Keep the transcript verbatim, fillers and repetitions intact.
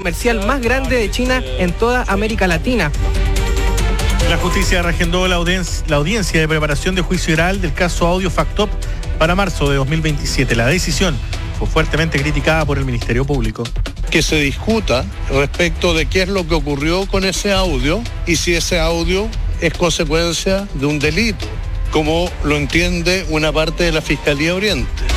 comercial más grande de China en toda América Latina. La justicia reagendó la audiencia, la audiencia de preparación de juicio oral del caso Audio Factop para marzo de dos mil veintisiete. La decisión fue fuertemente criticada por el Ministerio Público. Que se discuta respecto de qué es lo que ocurrió con ese audio y si ese audio es consecuencia de un delito, como lo entiende una parte de la Fiscalía Oriente.